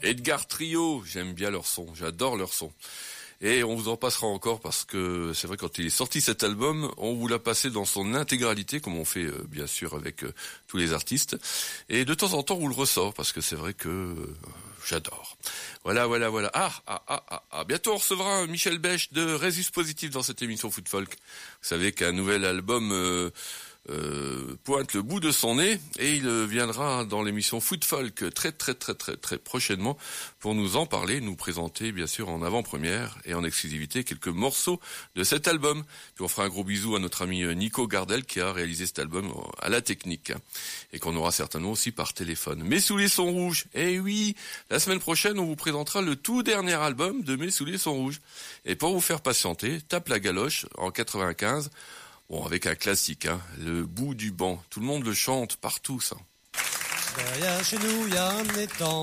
Edgar Trio, j'aime bien leur son, j'adore leur son. Et on vous en passera encore parce que c'est vrai, quand il est sorti cet album, on vous l'a passé dans son intégralité, comme on fait bien sûr avec tous les artistes. Et de temps en temps, on le ressort parce que c'est vrai que j'adore. Voilà. Bientôt, on recevra Michel Bech de Résus Positif dans cette émission Foot Folk. Vous savez qu'un nouvel album pointe le bout de son nez et il viendra dans l'émission Foot Folk très prochainement pour nous en parler, nous présenter bien sûr en avant-première et en exclusivité quelques morceaux de cet album. Puis on fera un gros bisou à notre ami Nico Gardel qui a réalisé cet album à la technique et qu'on aura certainement aussi par téléphone. Mes souliers sont rouges. Et oui, la semaine prochaine on vous présentera le tout dernier album de Mes souliers sont rouges. Et pour vous faire patienter, Tape la galoche en 95. Bon, avec un classique, le bout du banc. Tout le monde le chante partout, ça. Derrière chez nous, il y a un étang.